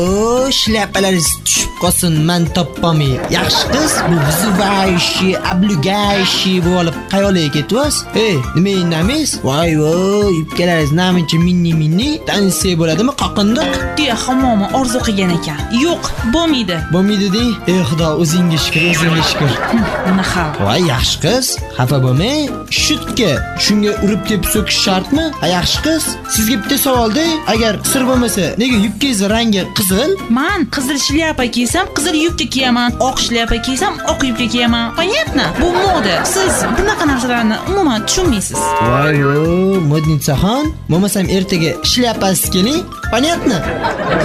Shlyapalaringiz tushib qolsin, men topolmay. Yaxshi qiz, bu vizuvayshi, obligayshi bu olib qayoqlarga ketyapsiz? Nima indamaysiz? Voy, yubkalaringiz namuncha minni tansiya bo'ladimi qoqindiq? Deya hammoma orzu qilgan ekan. Yo'q, bo'lmaydi. Bo'lmaydi deng. Xudo, o'zingga shukr. Nima xal? Voy, yaxshi qiz, xafa bo'lmang. Shutga shunga urib tepib so'kish shartmi? Yaxshi qiz, sizga bitta savol-da, agar sir bo'lmasa, nega yubkangiz rangi qizil? Men qizil shlyapa kiysam, qizil yubka kiyaman. Oq shlyapa kiysam, oq yubka kiyaman. Понятно? Bu moda. Siz bunaqa narsalarni umuman tushunmaysiz. Voy, modnitsaxon, bo'lmasam ertaga shlyapasiz keling. Понятно?